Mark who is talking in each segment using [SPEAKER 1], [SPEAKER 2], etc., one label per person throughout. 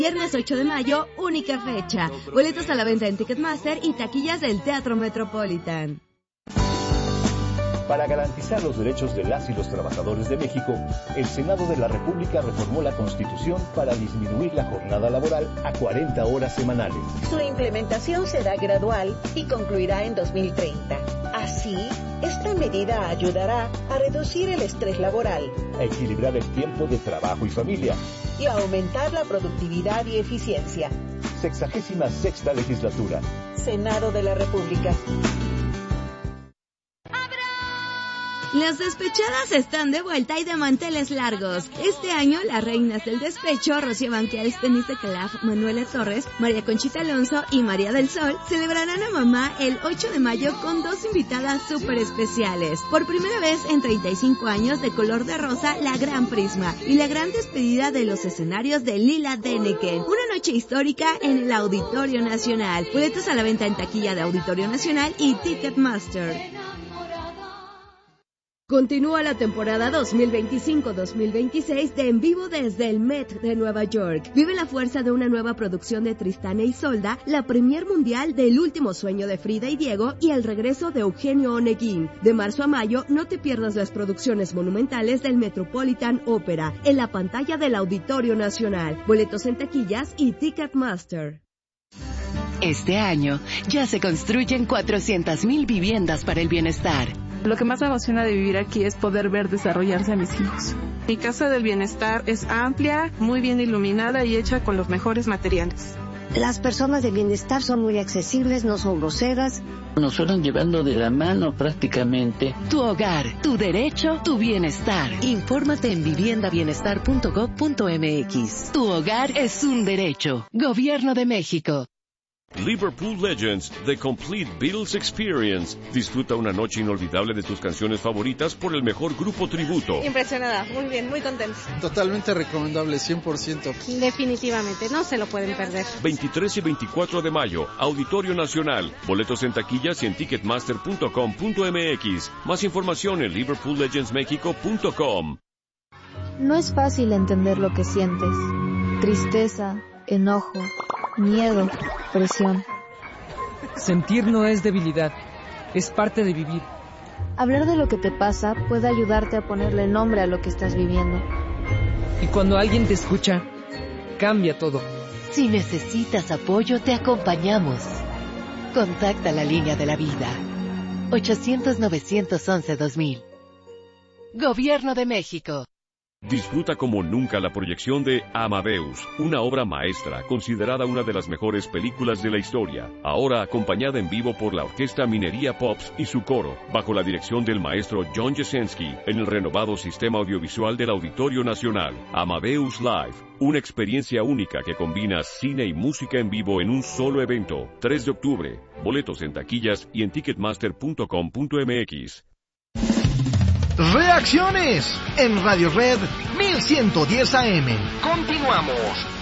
[SPEAKER 1] Viernes 8 de mayo, única fecha. Boletos a la venta en Ticketmaster y taquillas del Teatro Metropolitan.
[SPEAKER 2] Para garantizar los derechos de las y los trabajadores de México, el Senado de la República reformó la Constitución para disminuir la jornada laboral a 40 horas semanales.
[SPEAKER 3] Su implementación será gradual y concluirá en 2030. Así, esta medida ayudará a reducir el estrés laboral,
[SPEAKER 2] a equilibrar el tiempo de trabajo y familia
[SPEAKER 3] y a aumentar la productividad y eficiencia.
[SPEAKER 2] 66ª legislatura.
[SPEAKER 3] Senado de la República.
[SPEAKER 1] Las despechadas están de vuelta y de manteles largos. Este año, las reinas del despecho, Rocío Banquels, Denise de Calaf, Manuela Torres, María Conchita Alonso y María del Sol, celebrarán a mamá el 8 de mayo con 2 invitadas súper especiales. Por primera vez en 35 años, de color de rosa, la Gran Prisma y la gran despedida de los escenarios de Lila Denneken. Una noche histórica en el Auditorio Nacional. Boletos a la venta en taquilla de Auditorio Nacional y Ticketmaster. Continúa la temporada 2025-2026 de En Vivo desde el Met de Nueva York. Vive la fuerza de una nueva producción de Tristán e Isolda, la premier mundial del Último Sueño de Frida y Diego y el regreso de Eugenio Oneguín. De marzo a mayo, no te pierdas las producciones monumentales del Metropolitan Opera en la pantalla del Auditorio Nacional. Boletos en taquillas y Ticketmaster.
[SPEAKER 4] Este año ya se construyen 400,000 viviendas para el bienestar.
[SPEAKER 5] Lo que más me emociona de vivir aquí es poder ver desarrollarse a mis hijos. Mi casa del bienestar es amplia, muy bien iluminada y hecha con los mejores materiales.
[SPEAKER 6] Las personas de bienestar son muy accesibles, no son groseras.
[SPEAKER 7] Nos fueron llevando de la mano prácticamente.
[SPEAKER 4] Tu hogar, tu derecho, tu bienestar. Infórmate en viviendabienestar.gov.mx. Tu hogar es un derecho. Gobierno de México.
[SPEAKER 8] Liverpool Legends, The Complete Beatles Experience. Disfruta una noche inolvidable de tus canciones favoritas por el mejor grupo tributo.
[SPEAKER 9] Impresionada, muy bien, muy contentos.
[SPEAKER 10] Totalmente recomendable, 100%.
[SPEAKER 9] Definitivamente, no se lo pueden perder.
[SPEAKER 8] 23 y 24 de mayo, Auditorio Nacional. Boletos en taquillas y en ticketmaster.com.mx. Más información en liverpoollegendsmexico.com.
[SPEAKER 11] No es fácil entender lo que sientes. Tristeza, enojo, miedo, presión.
[SPEAKER 12] Sentir no es debilidad, es parte de vivir.
[SPEAKER 11] Hablar de lo que te pasa puede ayudarte a ponerle nombre a lo que estás viviendo.
[SPEAKER 12] Y cuando alguien te escucha, cambia todo.
[SPEAKER 4] Si necesitas apoyo, te acompañamos. Contacta la línea de la vida. 800-911-2000. Gobierno de México.
[SPEAKER 8] Disfruta como nunca la proyección de Amadeus, una obra maestra considerada una de las mejores películas de la historia, ahora acompañada en vivo por la Orquesta Minería Pops y su coro, bajo la dirección del maestro John Jasenski, en el renovado sistema audiovisual del Auditorio Nacional. Amadeus Live, una experiencia única que combina cine y música en vivo en un solo evento. 3 de octubre, boletos en taquillas y en ticketmaster.com.mx.
[SPEAKER 13] Reacciones en Radio Red 1110 AM. Continuamos.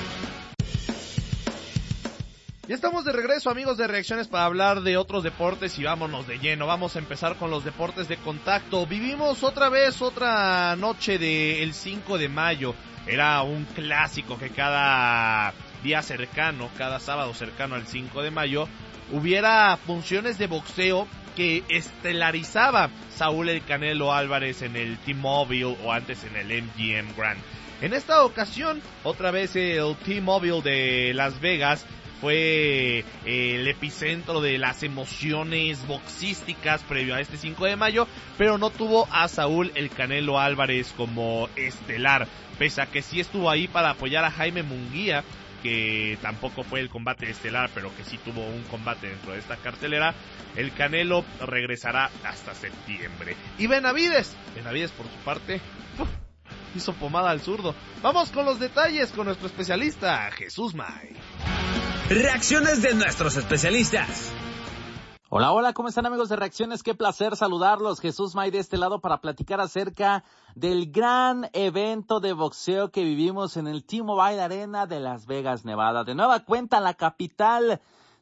[SPEAKER 14] Ya estamos de regreso, amigos de Reacciones, para hablar de otros deportes y vámonos de lleno. Vamos a empezar con los deportes de contacto. Vivimos otra noche del 5 de mayo. Era un clásico que cada día cercano, cada sábado cercano al 5 de mayo, hubiera funciones de boxeo que estelarizaba Saúl El Canelo Álvarez en el T-Mobile o antes en el MGM Grand. En esta ocasión, otra vez el T-Mobile de Las Vegas fue el epicentro de las emociones boxísticas previo a este 5 de mayo, pero no tuvo a Saúl El Canelo Álvarez como estelar, pese a que sí estuvo ahí para apoyar a Jaime Munguía, que tampoco fue el combate estelar, pero que sí tuvo un combate dentro de esta cartelera. El Canelo regresará hasta septiembre. Y Benavides por su parte, hizo pomada al zurdo. Vamos con los detalles con nuestro especialista, Jesús May.
[SPEAKER 15] Reacciones de nuestros especialistas.
[SPEAKER 16] Hola, ¿cómo están, amigos de Reacciones? Qué placer saludarlos. Jesús May de este lado para platicar acerca del gran evento de boxeo que vivimos en el T-Mobile Arena de Las Vegas, Nevada. De nueva cuenta, la capital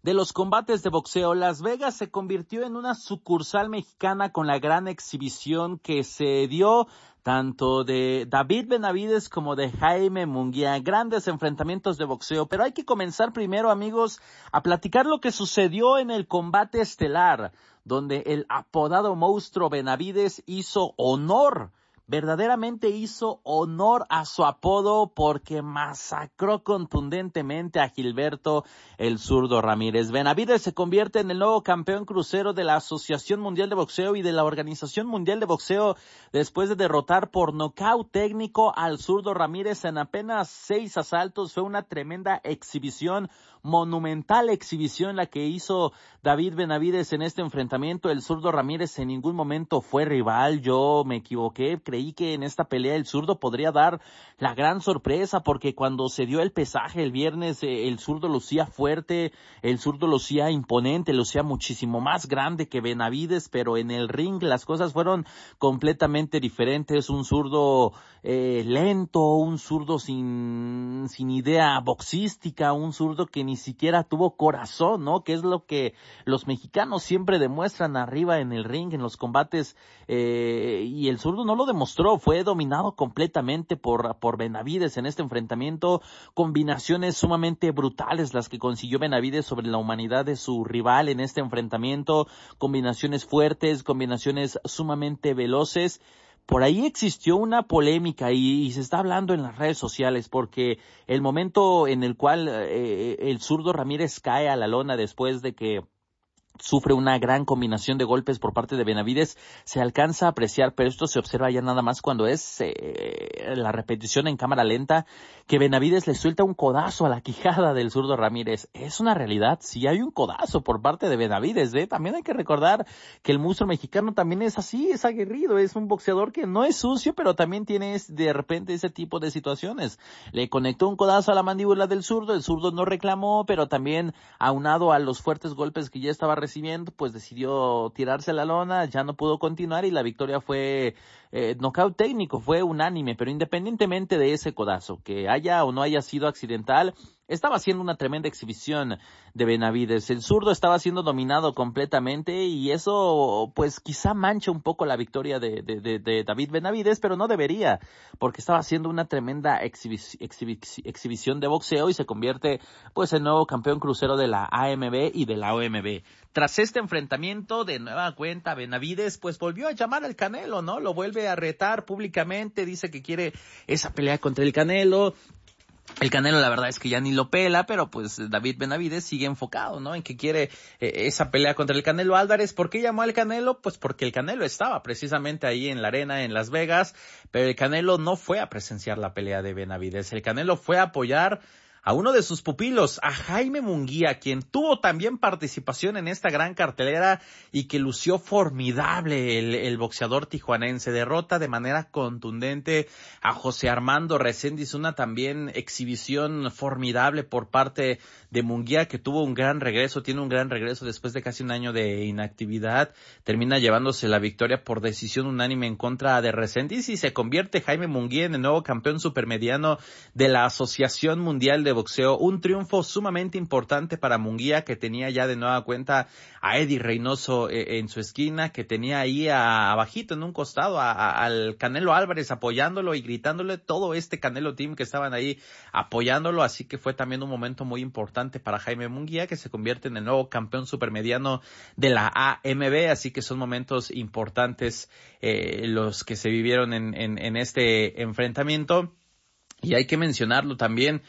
[SPEAKER 16] de los combates de boxeo, Las Vegas se convirtió en una sucursal mexicana con la gran exhibición que se dio tanto de David Benavides como de Jaime Munguía, grandes enfrentamientos de boxeo. Pero hay que comenzar primero, amigos, a platicar lo que sucedió en el combate estelar, donde el apodado monstruo Benavides hizo honor, verdaderamente hizo honor a su apodo porque masacró contundentemente a Gilberto el Zurdo Ramírez. Benavides se convierte en el nuevo campeón crucero de la Asociación Mundial de Boxeo y de la Organización Mundial de Boxeo después de derrotar por nocaut técnico al Zurdo Ramírez en apenas 6 asaltos. Fue una tremenda exhibición, monumental exhibición la que hizo David Benavides en este enfrentamiento. El Zurdo Ramírez en ningún momento fue rival. Yo me equivoqué, creí que en esta pelea el Zurdo podría dar la gran sorpresa porque cuando se dio el pesaje el viernes el Zurdo lucía fuerte, el Zurdo lucía imponente, lucía muchísimo más grande que Benavides, pero en el ring las cosas fueron completamente diferentes. Un Zurdo lento, un Zurdo sin idea boxística, un Zurdo que ni siquiera tuvo corazón, ¿no? Que es lo que los mexicanos siempre demuestran arriba en el ring, en los combates, y el Zurdo no lo demostró, fue dominado completamente por Benavides en este enfrentamiento. Combinaciones sumamente brutales las que consiguió Benavides sobre la humanidad de su rival en este enfrentamiento, combinaciones fuertes, combinaciones sumamente veloces. Por ahí existió una polémica y se está hablando en las redes sociales porque el momento en el cual el Zurdo Ramírez cae a la lona después de que sufre una gran combinación de golpes por parte de Benavides, se alcanza a apreciar, pero esto se observa ya nada más cuando es la repetición en cámara lenta, que Benavides le suelta un codazo a la quijada del Zurdo Ramírez. Es una realidad, sí hay un codazo por parte de Benavides, También hay que recordar que el monstruo mexicano también es así, es aguerrido, es un boxeador que no es sucio, pero también tiene de repente ese tipo de situaciones. Le conectó un codazo a la mandíbula del Zurdo, el Zurdo no reclamó, pero también aunado a los fuertes golpes que ya estaba recibiendo, pues decidió tirarse a la lona, ya no pudo continuar y la victoria fue nocaut técnico, fue unánime. Pero independientemente de ese codazo, que haya o no haya sido accidental, estaba haciendo una tremenda exhibición de Benavides. El Zurdo estaba siendo dominado completamente y eso pues quizá mancha un poco la victoria de David Benavides, pero no debería, porque estaba haciendo una tremenda exhibición de boxeo y se convierte pues en nuevo campeón crucero de la AMB y de la OMB. Tras este enfrentamiento, de nueva cuenta, Benavides pues volvió a llamar al Canelo, ¿no? Lo vuelve a retar públicamente, dice que quiere esa pelea contra el Canelo. El Canelo la verdad es que ya ni lo pela, pero pues David Benavides sigue enfocado, ¿no? En que quiere esa pelea contra el Canelo Álvarez. ¿Por qué llamó al Canelo? Pues porque el Canelo estaba precisamente ahí en la arena en Las Vegas, pero el Canelo no fue a presenciar la pelea de Benavides. El Canelo fue a apoyar a uno de sus pupilos, a Jaime Munguía, quien tuvo también participación en esta gran cartelera y que lució formidable el boxeador tijuanense. Derrota de manera contundente a José Armando Reséndiz, una también exhibición formidable por parte de Munguía, que tuvo un gran regreso, tiene un gran regreso después de casi un año de inactividad. Termina llevándose la victoria por decisión unánime en contra de Reséndiz y se convierte Jaime Munguía en el nuevo campeón supermediano de la Asociación Mundial de Boxeo. Un triunfo sumamente importante para Munguía, que tenía ya de nueva cuenta a Eddie Reynoso en su esquina, que tenía ahí abajito en un costado al Canelo Álvarez apoyándolo y gritándole, todo este Canelo Team que estaban ahí apoyándolo. Así que fue también un momento muy importante para Jaime Munguía, que se convierte en el nuevo campeón supermediano de la AMB. Así que son momentos importantes los que se vivieron en este enfrentamiento. Y hay que mencionarlo también,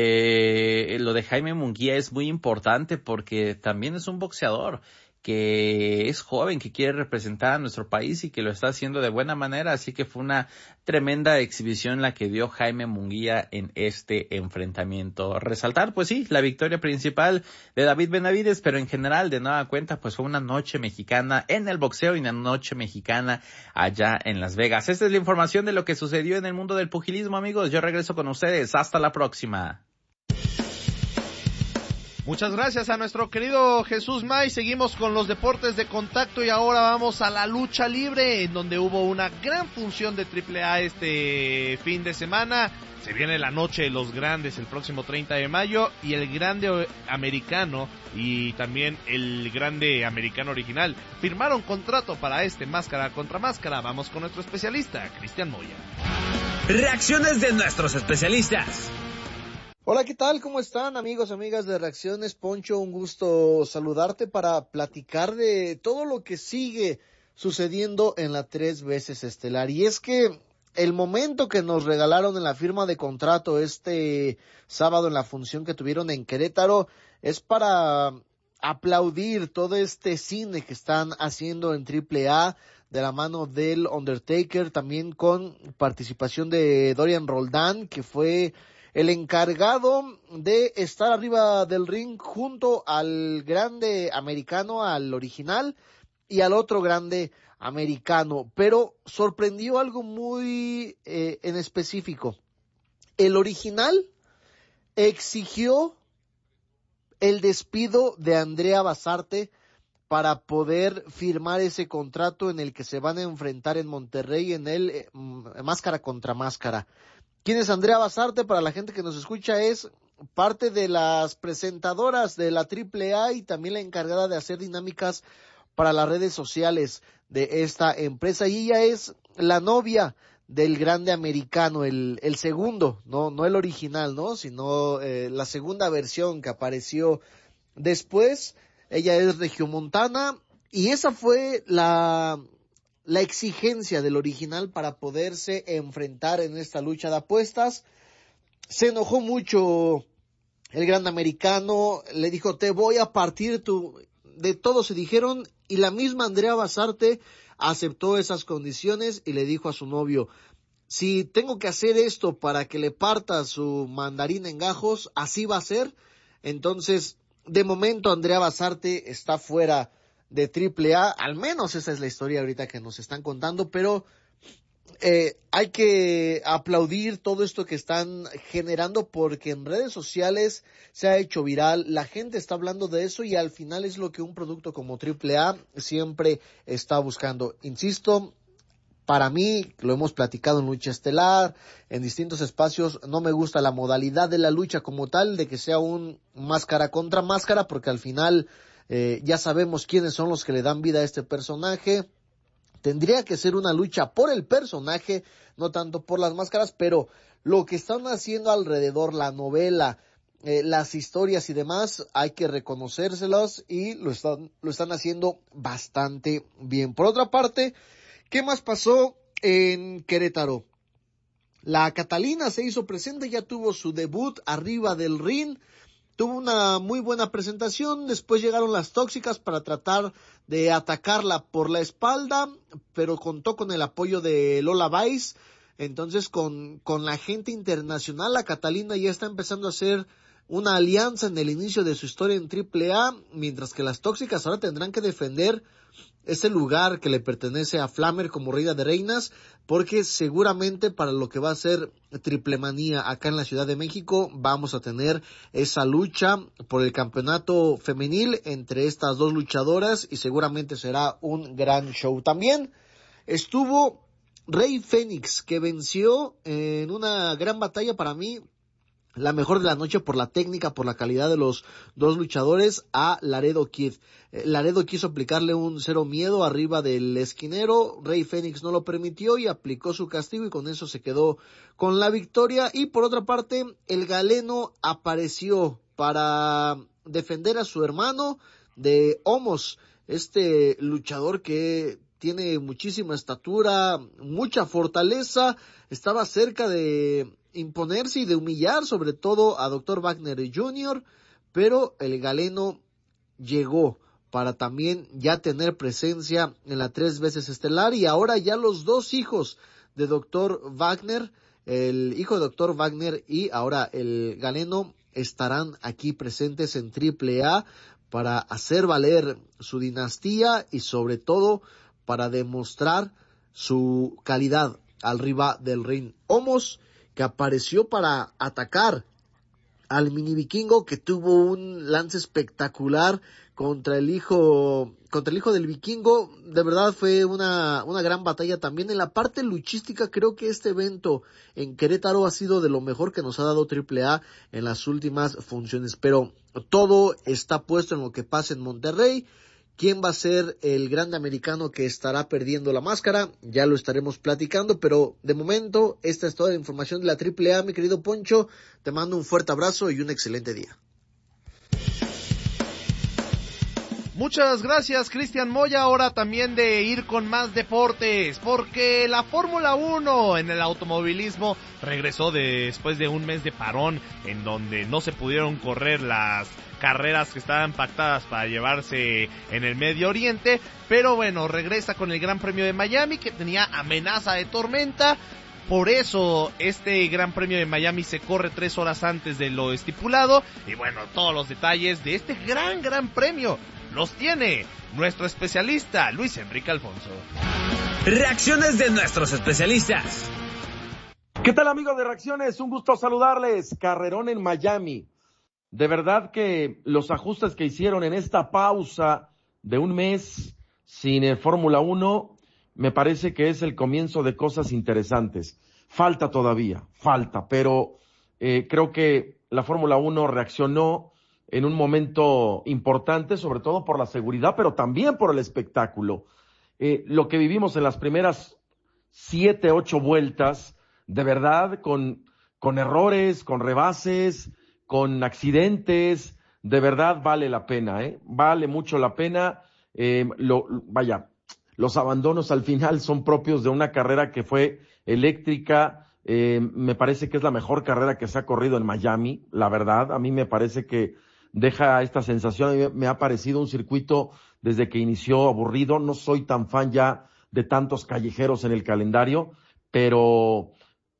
[SPEAKER 16] lo de Jaime Munguía es muy importante porque también es un boxeador que es joven, que quiere representar a nuestro país y que lo está haciendo de buena manera. Así que fue una tremenda exhibición la que dio Jaime Munguía en este enfrentamiento. Resaltar, pues sí, la victoria principal de David Benavides, pero en general, de nueva cuenta, pues fue una noche mexicana en el boxeo y una noche mexicana allá en Las Vegas. Esta es la información de lo que sucedió en el mundo del pugilismo, amigos. Yo regreso con ustedes. Hasta la próxima.
[SPEAKER 14] Muchas gracias a nuestro querido Jesús May. Seguimos con los deportes de contacto y ahora vamos a la lucha libre, en donde hubo una gran función de AAA este fin de semana. Se viene la noche de los grandes el próximo 30 de mayo y el grande americano y también el grande americano original firmaron contrato para este máscara contra máscara. Vamos con nuestro especialista, Cristian Moya.
[SPEAKER 15] Reacciones de nuestros especialistas.
[SPEAKER 17] Hola, ¿qué tal? ¿Cómo están, amigos, amigas de Reacciones? Poncho, un gusto saludarte para platicar de todo lo que sigue sucediendo en la 3 veces estelar. Y es que el momento que nos regalaron en la firma de contrato este sábado en la función que tuvieron en Querétaro es para aplaudir todo este cine que están haciendo en AAA de la mano del Undertaker, también con participación de Dorian Roldán, que fue el encargado de estar arriba del ring junto al grande americano, al original, y al otro grande americano. Pero sorprendió algo muy en específico. El original exigió el despido de Andrea Basarte para poder firmar ese contrato en el que se van a enfrentar en Monterrey en el máscara contra máscara. ¿Quién es Andrea Basarte? Para la gente que nos escucha, es parte de las presentadoras de la AAA y también la encargada de hacer dinámicas para las redes sociales de esta empresa. Y ella es la novia del grande americano, el segundo, no el original, ¿no? Sino la segunda versión que apareció después. Ella es regiomontana y esa fue la exigencia del original para poderse enfrentar en esta lucha de apuestas. Se enojó mucho el gran americano, le dijo, te voy a partir de todo, se dijeron, y la misma Andrea Basarte aceptó esas condiciones y le dijo a su novio, si tengo que hacer esto para que le parta su mandarina en gajos, así va a ser. Entonces, de momento Andrea Basarte está fuera de AAA, al menos esa es la historia ahorita que nos están contando, pero hay que aplaudir todo esto que están generando porque en redes sociales se ha hecho viral, la gente está hablando de eso y al final es lo que un producto como AAA siempre está buscando. Insisto, para mí, lo hemos platicado en Lucha Estelar, en distintos espacios, no me gusta la modalidad de la lucha como tal, de que sea un máscara contra máscara, porque al final ya sabemos quiénes son los que le dan vida a este personaje. Tendría que ser una lucha por el personaje, no tanto por las máscaras, pero lo que están haciendo alrededor, la novela, las historias y demás, hay que reconocérselas y lo están haciendo bastante bien. Por otra parte, ¿qué más pasó en Querétaro? La Catalina se hizo presente, ya tuvo su debut arriba del ring, tuvo una muy buena presentación, después llegaron las tóxicas para tratar de atacarla por la espalda, pero contó con el apoyo de Lola Vice. Entonces con la gente internacional, la Catalina ya está empezando a hacer una alianza en el inicio de su historia en AAA, mientras que las tóxicas ahora tendrán que defender ese lugar que le pertenece a Flammer como reina de reinas, porque seguramente para lo que va a ser Triplemanía acá en la Ciudad de México vamos a tener esa lucha por el campeonato femenil entre estas dos luchadoras y seguramente será un gran show. También estuvo Rey Fénix, que venció en una gran batalla, para mí la mejor de la noche por la técnica, por la calidad de los dos luchadores, a Laredo Kid. Laredo quiso aplicarle un cero miedo arriba del esquinero, Rey Fénix no lo permitió y aplicó su castigo y con eso se quedó con la victoria. Y por otra parte, el Galeno apareció para defender a su hermano de Homos, este luchador que tiene muchísima estatura, mucha fortaleza, estaba cerca de imponerse y de humillar sobre todo a Dr. Wagner Jr., pero el Galeno llegó para también ya tener presencia en la 3 veces estelar y ahora ya los dos hijos de Dr. Wagner, el hijo de Dr. Wagner y ahora el Galeno estarán aquí presentes en AAA para hacer valer su dinastía y sobre todo para demostrar su calidad arriba del ring. Homos, que apareció para atacar al mini vikingo, que tuvo un lance espectacular contra el hijo del vikingo. De verdad fue una gran batalla también. En la parte luchística, creo que este evento en Querétaro ha sido de lo mejor que nos ha dado AAA en las últimas funciones, pero todo está puesto en lo que pasa en Monterrey. ¿Quién va a ser el grande americano que estará perdiendo la máscara? Ya lo estaremos platicando, pero de momento esta es toda la información de la AAA, mi querido Poncho. Te mando un fuerte abrazo y un excelente día.
[SPEAKER 14] Muchas gracias, Cristian Moya. Hora también de ir con más deportes, porque la Fórmula 1 en el automovilismo regresó después de un mes de parón, en donde no se pudieron correr las carreras que estaban pactadas para llevarse en el Medio Oriente, pero bueno, regresa con el Gran Premio de Miami, que tenía amenaza de tormenta. Por eso este Gran Premio de Miami se corre 3 horas antes de lo estipulado. Y bueno, todos los detalles de este gran premio los tiene nuestro especialista Luis Enrique Alfonso.
[SPEAKER 15] Reacciones de nuestros especialistas.
[SPEAKER 18] ¿Qué tal, amigos de Reacciones? Un gusto saludarles. Carrerón en Miami. De verdad que los ajustes que hicieron en esta pausa de un mes sin el Fórmula 1 me parece que es el comienzo de cosas interesantes. Falta todavía, pero creo que la Fórmula 1 reaccionó en un momento importante, sobre todo por la seguridad, pero también por el espectáculo. Lo que vivimos en las primeras 7, 8 vueltas, de verdad, con errores, con rebases, con accidentes, de verdad vale la pena, vale mucho la pena. Los abandonos al final son propios de una carrera que fue eléctrica. Me parece que es la mejor carrera que se ha corrido en Miami, la verdad. A mí me parece que deja esta sensación. Me ha parecido un circuito desde que inició aburrido. No soy tan fan ya de tantos callejeros en el calendario, pero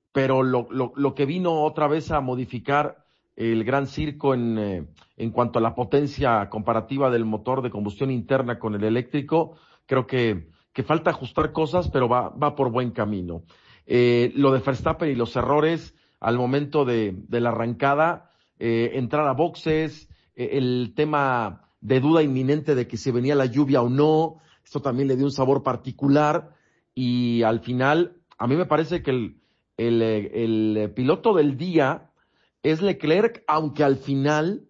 [SPEAKER 18] lo que vino otra vez a modificar el Gran Circo en cuanto a la potencia comparativa del motor de combustión interna con el eléctrico, creo que falta ajustar cosas, pero va por buen camino. Lo de Verstappen y los errores al momento de la arrancada, entrar a boxes, el tema de duda inminente de que si venía la lluvia o no, esto también le dio un sabor particular, y al final, a mí me parece que el piloto del día es Leclerc, aunque al final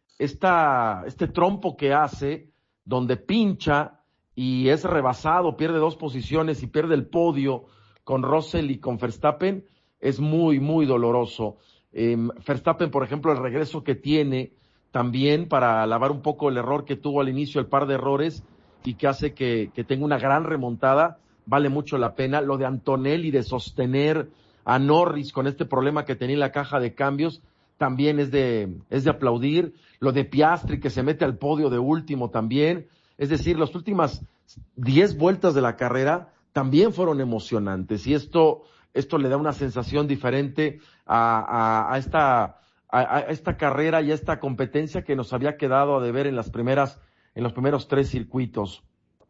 [SPEAKER 18] este trompo que hace, donde pincha y es rebasado, pierde 2 posiciones y pierde el podio con Russell y con Verstappen, es muy, muy doloroso. Verstappen, por ejemplo, el regreso que tiene también para lavar un poco el error que tuvo al inicio, el par de errores, y que hace que tenga una gran remontada, vale mucho la pena. Lo de Antonelli de sostener a Norris con este problema que tenía en la caja de cambios, también es de aplaudir. Lo de Piastri, que se mete al podio de último también. Es decir, las últimas 10 vueltas de la carrera también fueron emocionantes, y esto le da una sensación diferente a esta carrera y a esta competencia que nos había quedado a deber en los primeros 3 circuitos.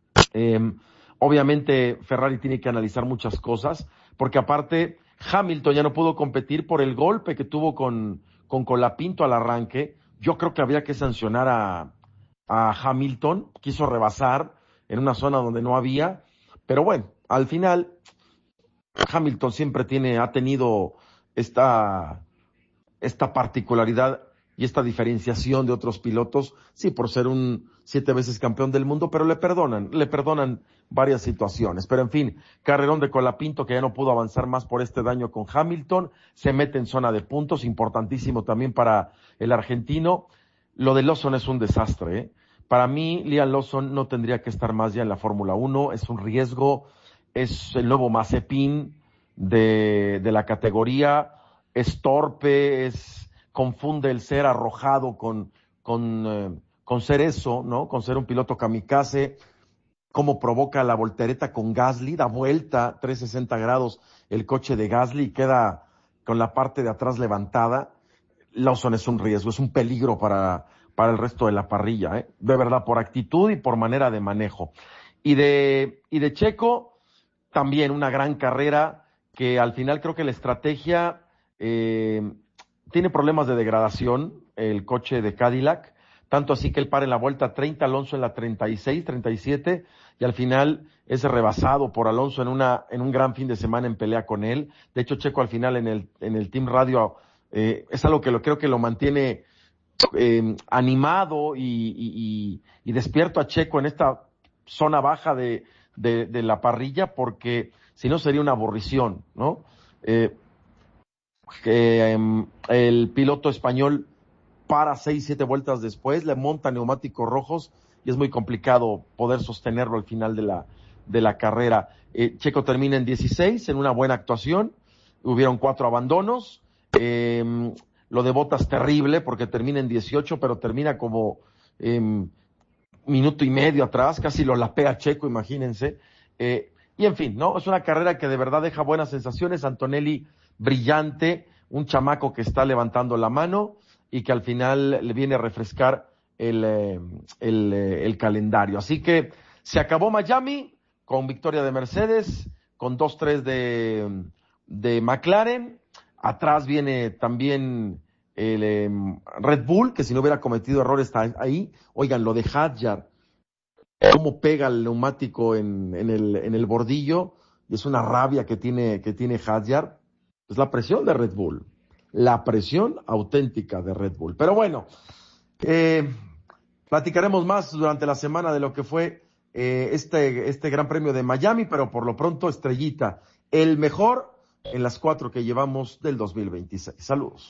[SPEAKER 18] Obviamente Ferrari tiene que analizar muchas cosas, porque aparte Hamilton ya no pudo competir por el golpe que tuvo con Colapinto al arranque. Yo creo que había que sancionar a Hamilton, quiso rebasar en una zona donde no había, pero bueno, al final Hamilton siempre ha tenido esta particularidad y esta diferenciación de otros pilotos, sí, por ser un 7 veces campeón del mundo, pero le perdonan varias situaciones. Pero en fin, carrerón de Colapinto, que ya no pudo avanzar más por este daño con Hamilton, se mete en zona de puntos, importantísimo también para el argentino. Lo de Lawson es un desastre, Para mí, Liam Lawson no tendría que estar más ya en la Fórmula 1, es un riesgo, es el nuevo Mazepin de la categoría, es torpe, confunde el ser arrojado con ser eso, ¿no? Con ser un piloto kamikaze, cómo provoca la voltereta con Gasly, da vuelta 360 grados el coche de Gasly y queda con la parte de atrás levantada. Lawson es un riesgo, es un peligro para el resto de la parrilla, de verdad, por actitud y por manera de manejo. Y de Checo, también una gran carrera que al final creo que la estrategia tiene problemas de degradación el coche de Cadillac, tanto así que él para en la vuelta 30, Alonso en la 36, 37, y al final es rebasado por Alonso en un gran fin de semana en pelea con él. De hecho, Checo al final en el Team Radio es algo que creo que lo mantiene animado y despierto a Checo en esta zona baja de la parrilla, porque si no sería una aburrición, ¿no? El piloto español para 6-7 vueltas después, le monta neumáticos rojos y es muy complicado poder sostenerlo al final de la carrera. Checo termina en 16 en una buena actuación, hubieron 4 abandonos, lo de Bottas terrible porque termina en 18, pero termina como minuto y medio atrás, casi lo lapea Checo, imagínense. Y en fin, ¿no? Es una carrera que de verdad deja buenas sensaciones. Antonelli brillante, un chamaco que está levantando la mano y que al final le viene a refrescar el calendario. Así que se acabó Miami con victoria de Mercedes, con 2-3 de McLaren. Atrás viene también el Red Bull, que si no hubiera cometido errores está ahí. Oigan, lo de Hadjar, cómo pega el neumático en el bordillo, y es una rabia que tiene Hadjar. Es la presión de Red Bull, la presión auténtica de Red Bull. Pero bueno, platicaremos más durante la semana de lo que fue este Gran Premio de Miami, pero por lo pronto, Estrellita, el mejor en las 4 que llevamos del 2026. Saludos.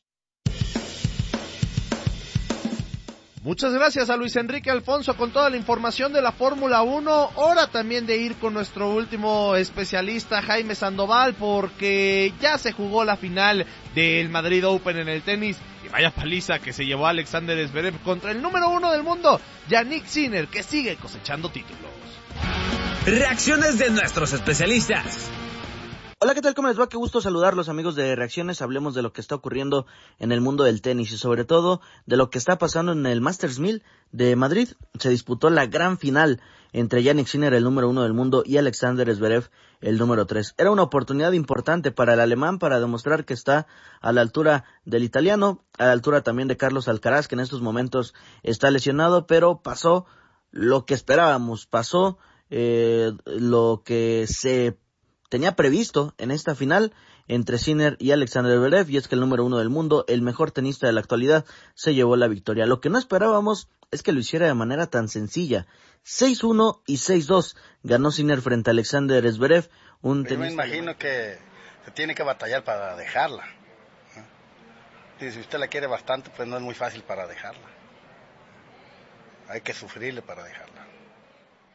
[SPEAKER 14] Muchas gracias a Luis Enrique Alfonso con toda la información de la Fórmula 1. Hora también de ir con nuestro último especialista, Jaime Sandoval, porque ya se jugó la final del Madrid Open en el tenis. Y vaya paliza que se llevó Alexander Zverev contra el número 1 del mundo, Jannik Sinner, que sigue cosechando títulos.
[SPEAKER 15] Reacciones de nuestros especialistas.
[SPEAKER 19] Hola, ¿qué tal? ¿Cómo les va? Qué gusto saludarlos, amigos de Reacciones. Hablemos de lo que está ocurriendo en el mundo del tenis y sobre todo de lo que está pasando en el Masters 1000 de Madrid. Se disputó la gran final entre Jannik Sinner, el número 1 del mundo, y Alexander Zverev, el número 3. Era una oportunidad importante para el alemán para demostrar que está a la altura del italiano, a la altura también de Carlos Alcaraz, que en estos momentos está lesionado, pero pasó lo que esperábamos, pasó lo que se tenía previsto en esta final entre Sinner y Alexander Zverev, y es que el número 1 del mundo, el mejor tenista de la actualidad, se llevó la victoria. Lo que no esperábamos es que lo hiciera de manera tan sencilla. 6-1 y 6-2 ganó Sinner frente a Alexander Zverev, un tenista.
[SPEAKER 20] Yo me imagino que se tiene que batallar para dejarla. Y si usted la quiere bastante, pues no es muy fácil para dejarla. Hay que sufrirle para dejarla.